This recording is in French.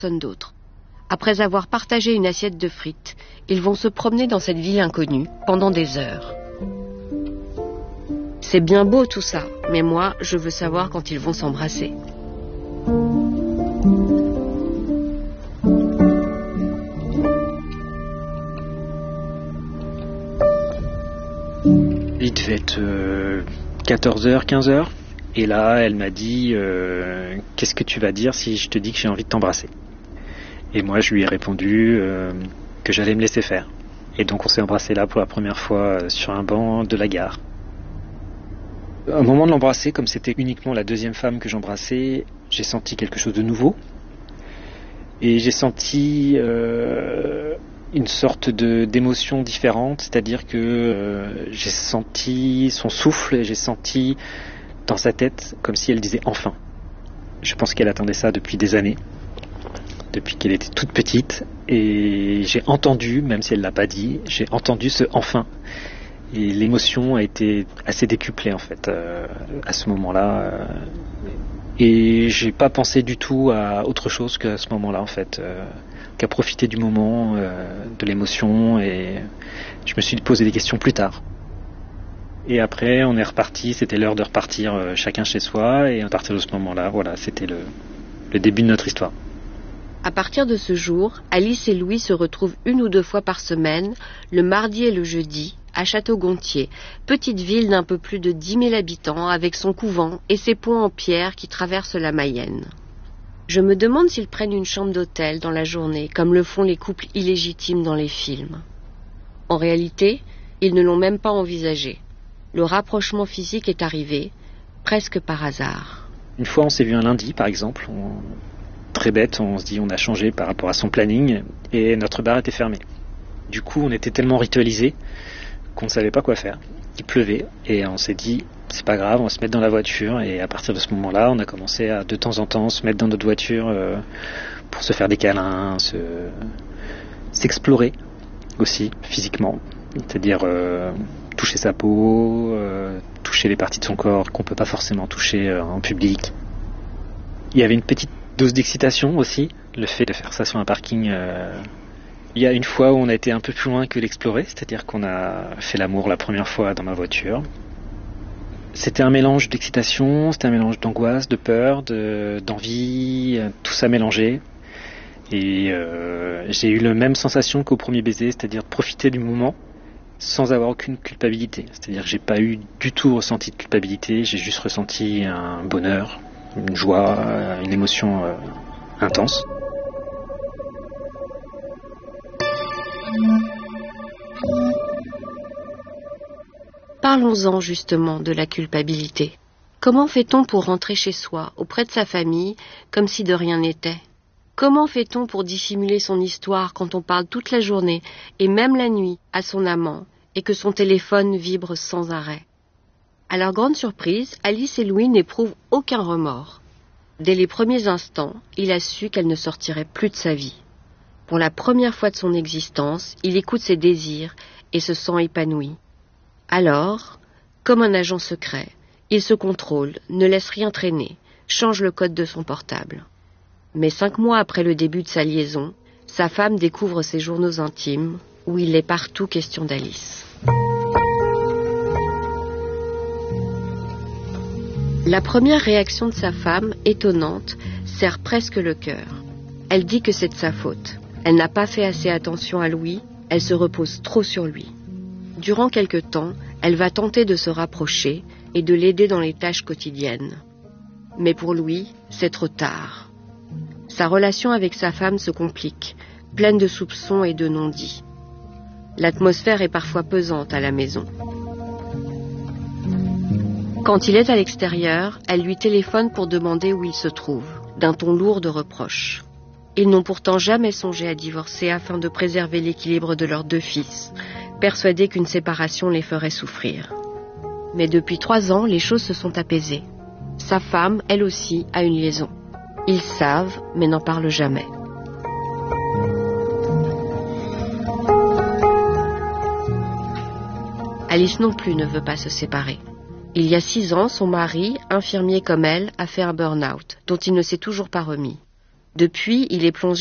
personne d'autre. Après avoir partagé une assiette de frites, ils vont se promener dans cette ville inconnue pendant des heures. C'est bien beau tout ça, mais moi, je veux savoir quand ils vont s'embrasser. Il devait être 14h, 15h. Et là, elle m'a dit qu'est-ce que tu vas dire si je te dis que j'ai envie de t'embrasser? Et moi, je lui ai répondu que j'allais me laisser faire. Et donc, on s'est embrassé là pour la première fois sur un banc de la gare. Au moment de l'embrasser, comme c'était uniquement la deuxième femme que j'embrassais, j'ai senti quelque chose de nouveau. Et j'ai senti une sorte d'émotion différente, c'est-à-dire que j'ai senti son souffle et j'ai senti dans sa tête comme si elle disait enfin. Je pense qu'elle attendait ça depuis des années, depuis qu'elle était toute petite, et j'ai entendu, même si elle l'a pas dit, j'ai entendu ce enfin. Et l'émotion a été assez décuplée en fait à ce moment-là. Et j'ai pas pensé du tout à autre chose qu'à ce moment-là en fait, qu'à profiter du moment, de l'émotion, et je me suis posé des questions plus tard. Et après on est reparti, c'était l'heure de repartir chacun chez soi, et à partir de ce moment-là, voilà, c'était le début de notre histoire. À partir de ce jour, Alice et Louis se retrouvent 1 ou 2 fois par semaine, le mardi et le jeudi, à Château-Gontier, petite ville d'un peu plus de 10 000 habitants, avec son couvent et ses ponts en pierre qui traversent la Mayenne. Je me demande s'ils prennent une chambre d'hôtel dans la journée, comme le font les couples illégitimes dans les films. En réalité, ils ne l'ont même pas envisagé. Le rapprochement physique est arrivé, presque par hasard. Une fois, on s'est vu un lundi, par exemple. Très bête, on se dit on a changé par rapport à son planning, et notre bar était fermé. Du coup, on était tellement ritualisés qu'on ne savait pas quoi faire. Il pleuvait, et on s'est dit c'est pas grave, on va se mettre dans la voiture, et à partir de ce moment-là, on a commencé à de temps en temps se mettre dans notre voiture pour se faire des câlins, s'explorer aussi physiquement, c'est-à-dire toucher sa peau, toucher les parties de son corps qu'on peut pas forcément toucher en public. Il y avait une petite dose d'excitation aussi, le fait de faire ça sur un parking. Il y a une fois où on a été un peu plus loin que l'explorer, c'est-à-dire qu'on a fait l'amour la première fois dans ma voiture. C'était un mélange d'excitation, c'était un mélange d'angoisse, de peur, d'envie, tout ça mélangé. Et j'ai eu la même sensation qu'au premier baiser, c'est-à-dire de profiter du moment sans avoir aucune culpabilité. C'est-à-dire que j'ai pas eu du tout ressenti de culpabilité, j'ai juste ressenti un bonheur, une joie, une émotion intense. Parlons-en justement de la culpabilité. Comment fait-on pour rentrer chez soi, auprès de sa famille, comme si de rien n'était? Comment fait-on pour dissimuler son histoire quand on parle toute la journée, et même la nuit, à son amant, et que son téléphone vibre sans arrêt? À leur grande surprise, Alice et Louis n'éprouvent aucun remords. Dès les premiers instants, il a su qu'elle ne sortirait plus de sa vie. Pour la première fois de son existence, il écoute ses désirs et se sent épanoui. Alors, comme un agent secret, il se contrôle, ne laisse rien traîner, change le code de son portable. Mais 5 mois après le début de sa liaison, sa femme découvre ses journaux intimes, où il est partout question d'Alice. La première réaction de sa femme, étonnante, serre presque le cœur. Elle dit que c'est de sa faute. Elle n'a pas fait assez attention à Louis, elle se repose trop sur lui. Durant quelque temps, elle va tenter de se rapprocher et de l'aider dans les tâches quotidiennes. Mais pour Louis, c'est trop tard. Sa relation avec sa femme se complique, pleine de soupçons et de non-dits. L'atmosphère est parfois pesante à la maison. Quand il est à l'extérieur, elle lui téléphone pour demander où il se trouve, d'un ton lourd de reproches. Ils n'ont pourtant jamais songé à divorcer afin de préserver l'équilibre de leurs 2 fils, persuadés qu'une séparation les ferait souffrir. Mais depuis 3 ans, les choses se sont apaisées. Sa femme, elle aussi, a une liaison. Ils savent, mais n'en parlent jamais. Alice non plus ne veut pas se séparer. Il y a 6 ans, son mari, infirmier comme elle, a fait un burn-out, dont il ne s'est toujours pas remis. Depuis, il est plongé